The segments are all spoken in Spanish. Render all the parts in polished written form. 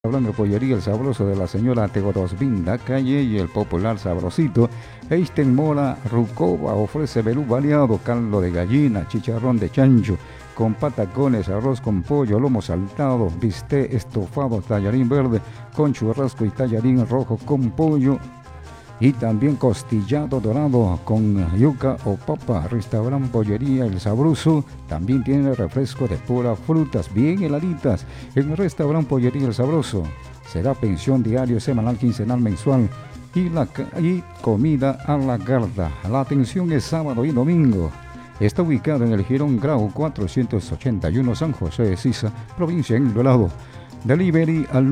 Hablando de pollería, el sabroso de la señora Teodosvinda Calle y el popular sabrosito Eisten Mora Rucova ofrece menú variado, caldo de gallina, chicharrón de chancho, con patacones, arroz con pollo, lomo saltado, bistec estofado, tallarín verde, con churrasco y tallarín rojo con pollo. Y también costillado dorado con yuca o papa. Restaurante Pollería El Sabroso también tiene refresco de puras frutas bien heladitas. En el restaurante Pollería El Sabroso será pensión diario, semanal, quincenal, mensual y comida a la carta. La atención es sábado y domingo. Está ubicado en el Jirón Grau 481 San José de Sisa, provincia de Envigado. Delivery al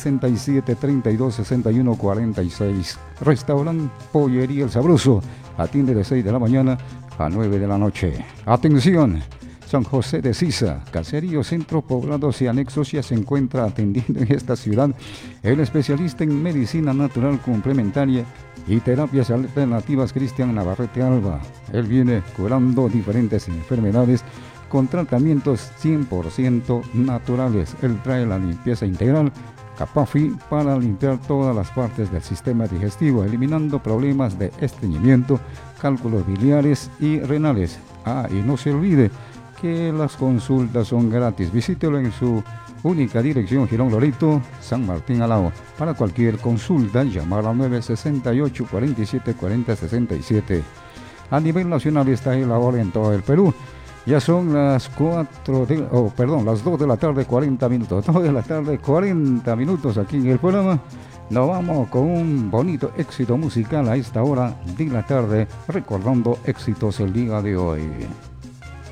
967-3261-46. Restaurante Pollería El Sabroso. Atiende de 6 de la mañana a 9 de la noche. Atención. San José de Sisa, caserío, centro, poblados y anexos, ya se encuentra atendiendo en esta ciudad el especialista en medicina natural complementaria y terapias alternativas Cristian Navarrete Alba. Él viene curando diferentes enfermedades con tratamientos 100% naturales. Él trae la limpieza integral Capafi para limpiar todas las partes del sistema digestivo, eliminando problemas de estreñimiento, cálculos biliares y renales. Y no se olvide que las consultas son gratis. Visítelo en su única dirección, Girón Lorito, San Martín Alao. Para cualquier consulta, llamar al 968 47 40 67. A nivel nacional está el ahora en todo el Perú. Ya son las 2 de la tarde, 40 minutos. 2 de la tarde, 40 minutos aquí en el programa. Nos vamos con un bonito éxito musical a esta hora de la tarde, recordando éxitos el día de hoy.